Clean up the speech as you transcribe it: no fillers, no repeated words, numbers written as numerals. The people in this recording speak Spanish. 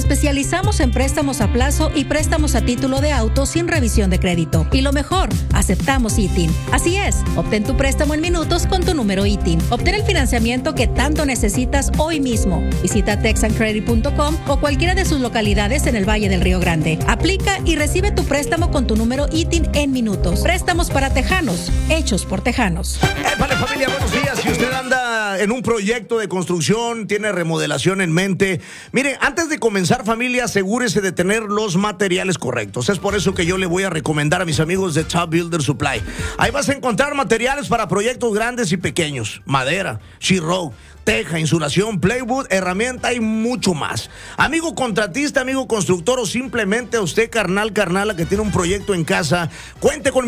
especializamos en préstamos a plazo y préstamos a título de auto sin revisión de crédito. Y lo mejor, aceptamos ITIN. Así es, obtén tu préstamo en minutos con tu número ITIN. Obtén el financiamiento que tanto necesitas hoy mismo. Visita texancredit.com o cualquiera de sus localidades en el Valle del Río Grande. Aplica y recibe tu préstamo con tu número ITIN en minutos. Préstamos para tejanos, hechos por tejanos. Vale, familia, buenos días. Si usted anda en un proyecto de construcción, tiene remodelación en mente, mire, antes de comenzar, familia, asegúrese de tener los materiales correctos. Es por eso que yo le voy a recomendar a mis amigos de Top Builder Supply. Ahí vas a encontrar materiales para proyectos grandes y pequeños: madera, sheetrock, teja, insulación, plywood, herramienta y mucho más. Amigo contratista, amigo constructor o simplemente usted carnala que tiene un proyecto en casa, cuente con